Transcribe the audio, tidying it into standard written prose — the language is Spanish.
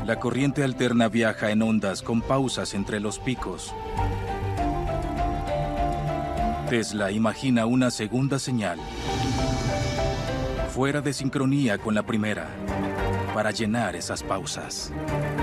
La corriente alterna viaja en ondas con pausas entre los picos. Tesla imagina una segunda señal, fuera de sincronía con la primera, para llenar esas pausas.